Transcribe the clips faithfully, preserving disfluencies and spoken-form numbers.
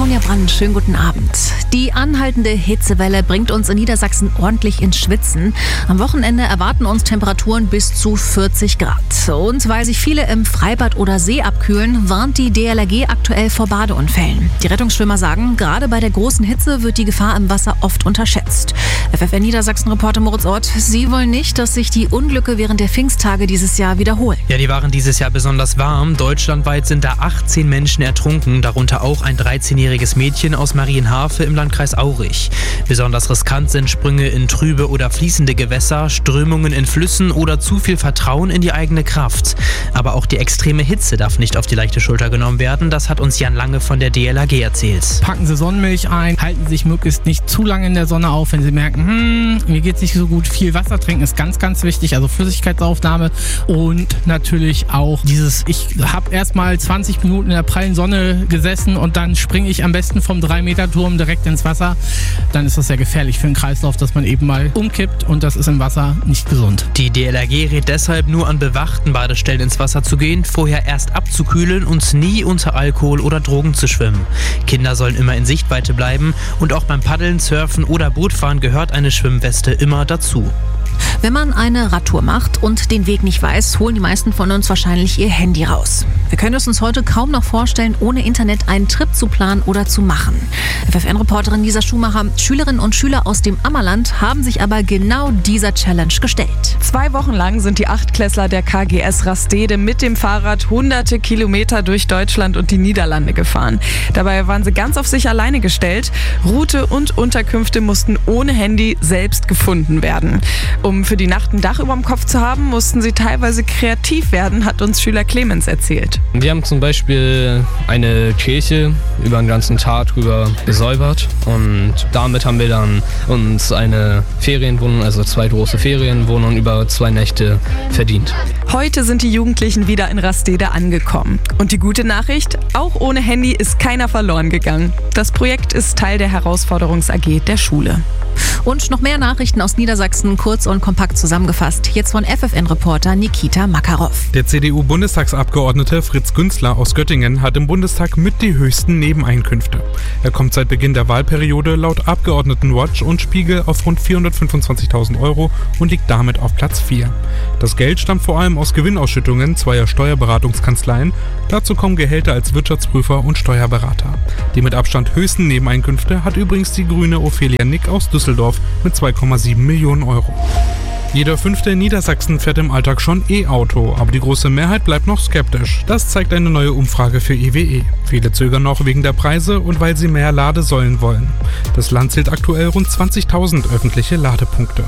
Sonja Brandt, schönen guten Abend. Die anhaltende Hitzewelle bringt uns in Niedersachsen ordentlich ins Schwitzen. Am Wochenende erwarten uns Temperaturen bis zu vierzig Grad. Und weil sich viele im Freibad oder See abkühlen, warnt die D L R G aktuell vor Badeunfällen. Die Rettungsschwimmer sagen, gerade bei der großen Hitze wird die Gefahr im Wasser oft unterschätzt. F F N Niedersachsen-Reporter Moritz Ort, Sie wollen nicht, dass sich die Unglücke während der Pfingsttage dieses Jahr wiederholen. Ja, die waren dieses Jahr besonders warm. Deutschlandweit sind da achtzehn Menschen ertrunken, darunter auch ein dreizehnjähriges Mädchen aus Marienhafe im Landkreis Aurich. Besonders riskant sind Sprünge in trübe oder fließende Gewässer, Strömungen in Flüssen oder zu viel Vertrauen in die eigene Kraft. Aber auch die extreme Hitze darf nicht auf die leichte Schulter genommen werden. Das hat uns Jan Lange von der D L R G erzählt. Packen Sie Sonnenmilch ein, halten sich möglichst nicht zu lange in der Sonne auf, wenn Sie merken, hm, mir geht's nicht so gut. Viel Wasser trinken ist ganz, ganz wichtig, also Flüssigkeitsaufnahme und natürlich auch dieses, ich habe erst mal zwanzig Minuten in der prallen Sonne gesessen und dann springe ich am besten vom drei Meter Turm direkt ins Wasser. Dann ist das sehr gefährlich für den Kreislauf, dass man eben mal umkippt und das ist im Wasser nicht gesund. Die D L R G rät deshalb nur an bewachten Badestellen ins Wasser zu gehen, vorher erst abzukühlen und nie unter Alkohol oder Drogen zu schwimmen. Kinder sollen immer in Sichtweite bleiben und auch beim Paddeln, Surfen oder Bootfahren gehört eine Schwimmweste immer dazu. Wenn man eine Radtour macht und den Weg nicht weiß, holen die meisten von uns wahrscheinlich ihr Handy raus. Wir können es uns heute kaum noch vorstellen, ohne Internet einen Trip zu planen oder zu machen. F F N-Reporterin Lisa Schumacher, Schülerinnen und Schüler aus dem Ammerland haben sich aber genau dieser Challenge gestellt. Zwei Wochen lang sind die Achtklässler der K G S Rastede mit dem Fahrrad hunderte Kilometer durch Deutschland und die Niederlande gefahren. Dabei waren sie ganz auf sich alleine gestellt. Route und Unterkünfte mussten ohne Handy selbst gefunden werden. Um für die Nacht ein Dach über dem Kopf zu haben, mussten sie teilweise kreativ werden, hat uns Schüler Clemens erzählt. Wir haben zum Beispiel eine Kirche über den ganzen Tag drüber gesäubert und damit haben wir dann uns eine Ferienwohnung, also zwei große Ferienwohnungen über zwei Nächte verdient. Heute sind die Jugendlichen wieder in Rastede angekommen. Und die gute Nachricht, auch ohne Handy ist keiner verloren gegangen. Das Projekt ist Teil der Herausforderungs-A G der Schule. Und noch mehr Nachrichten aus Niedersachsen, kurz und kompakt zusammengefasst. Jetzt von F F N-Reporter Nikita Makarov. Der C D U-Bundestagsabgeordnete Fritz Günzler aus Göttingen hat im Bundestag mit die höchsten Nebeneinkünfte. Er kommt seit Beginn der Wahlperiode laut Abgeordnetenwatch und Spiegel auf rund vierhundertfünfundzwanzigtausend Euro und liegt damit auf Platz vier. Das Geld stammt vor allem aus Gewinnausschüttungen zweier Steuerberatungskanzleien. Dazu kommen Gehälter als Wirtschaftsprüfer und Steuerberater. Die mit Abstand höchsten Nebeneinkünfte hat übrigens die Grüne Ophelia Nick aus Düsseldorf mit zwei Komma sieben Millionen Euro. Jeder fünfte in Niedersachsen fährt im Alltag schon E-Auto, aber die große Mehrheit bleibt noch skeptisch. Das zeigt eine neue Umfrage für I W E. Viele zögern noch wegen der Preise und weil sie mehr Ladesäulen wollen. Das Land zählt aktuell rund zwanzigtausend öffentliche Ladepunkte.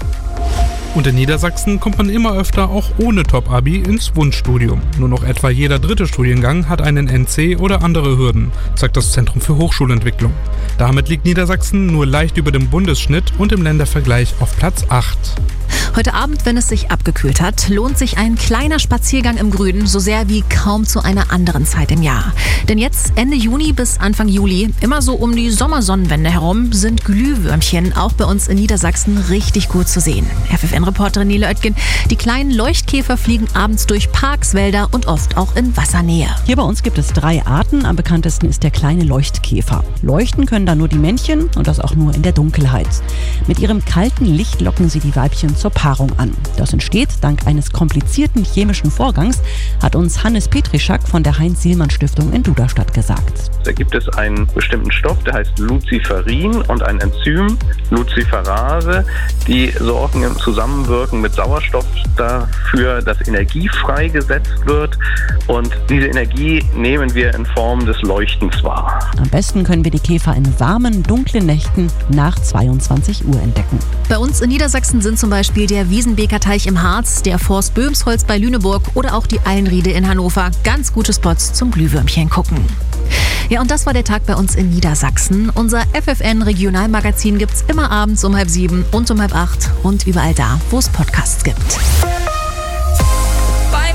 Und in Niedersachsen kommt man immer öfter auch ohne Top-Abi ins Wunschstudium. Nur noch etwa jeder dritte Studiengang hat einen N C oder andere Hürden, sagt das Zentrum für Hochschulentwicklung. Damit liegt Niedersachsen nur leicht über dem Bundesschnitt und im Ländervergleich auf Platz acht. Heute Abend, wenn es sich abgekühlt hat, lohnt sich ein kleiner Spaziergang im Grünen so sehr wie kaum zu einer anderen Zeit im Jahr. Denn jetzt, Ende Juni bis Anfang Juli, immer so um die Sommersonnenwende herum, sind Glühwürmchen auch bei uns in Niedersachsen richtig gut zu sehen. F F N-Reporterin Nele Oetgen, die kleinen Leuchtkäfer fliegen abends durch Parks, Wälder und oft auch in Wassernähe. Hier bei uns gibt es drei Arten. Am bekanntesten ist der kleine Leuchtkäfer. Leuchten können dann nur die Männchen und das auch nur in der Dunkelheit. Mit ihrem kalten Licht locken sie die Weibchen zur Paarung an. Das entsteht dank eines komplizierten chemischen Vorgangs, hat uns Hannes Petrischak von der Heinz-Sielmann-Stiftung in Duderstadt gesagt. Da gibt es einen bestimmten Stoff, der heißt Luciferin und ein Enzym, Luciferase, die sorgen im Zusammenwirken mit Sauerstoff dafür, dass Energie freigesetzt wird und diese Energie nehmen wir in Form des Leuchtens wahr. Am besten können wir die Käfer in warmen, dunklen Nächten nach zweiundzwanzig Uhr entdecken. Bei uns in Niedersachsen sind zum Beispiel der Wiesenbeker Teich im Harz, der Forst Böhmsholz bei Lüneburg oder auch die Eilenriede in Hannover ganz gute Spots zum Glühwürmchen gucken. Ja, und das war der Tag bei uns in Niedersachsen. Unser F F N-Regionalmagazin gibt's immer abends um halb sieben und um halb acht und überall da, wo es Podcasts gibt. Beim Abendessen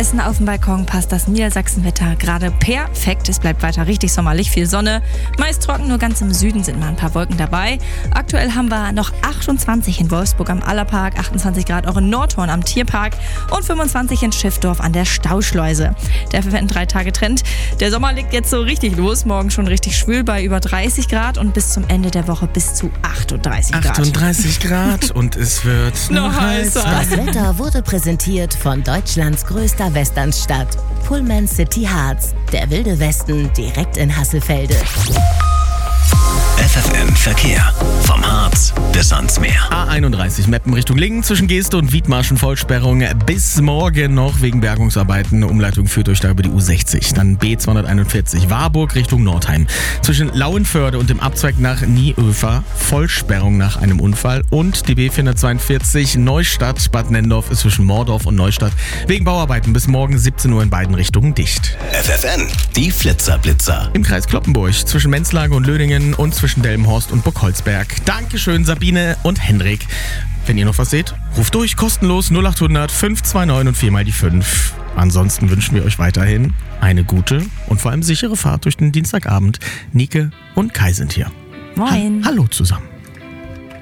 Essen auf dem Balkon passt das Niedersachsenwetter gerade perfekt. Es bleibt weiter richtig sommerlich, viel Sonne. Meist trocken, nur ganz im Süden sind mal ein paar Wolken dabei. Aktuell haben wir noch achtundzwanzig in Wolfsburg am Allerpark, achtundzwanzig Grad auch in Nordhorn am Tierpark und fünfundzwanzig in Schiffdorf an der Stauschleuse. Der ein drei Tage Trend. Der Sommer legt jetzt so richtig los. Morgen schon richtig schwül bei über dreißig Grad und bis zum Ende der Woche bis zu achtunddreißig Grad. achtunddreißig Grad und es wird noch heißer. Das Wetter wurde präsentiert von Deutschlands größter Westernstadt, Pullman City Harz. Der wilde Westen direkt in Hasselfelde. F F M Verkehr. Vom Harz bis ans Meer. A einunddreißig Meppen Richtung Lingen zwischen Geeste und Wiedmarschen Vollsperrung bis morgen noch wegen Bergungsarbeiten. Umleitung führt euch da über die U sechzig. Dann B zweihunderteinundvierzig Warburg Richtung Nordheim. Zwischen Lauenförde und dem Abzweig nach Nieöfer Vollsperrung nach einem Unfall. Und die B vierhundertzweiundvierzig Neustadt Bad Nendorf ist zwischen Mordorf und Neustadt wegen Bauarbeiten bis morgen siebzehn Uhr in beiden Richtungen dicht. F F N, die Flitzerblitzer. Im Kreis Cloppenburg zwischen Menzlage und Löningen und zwischen Delmenhorst und Burgholzberg. Dankeschön Sabine und Hendrik. Wenn ihr noch was seht, ruft durch, kostenlos null achthundert fünf zwei neun und vier mal die fünf. Ansonsten wünschen wir euch weiterhin eine gute und vor allem sichere Fahrt durch den Dienstagabend. Nike und Kai sind hier. Moin. Ha- Hallo zusammen.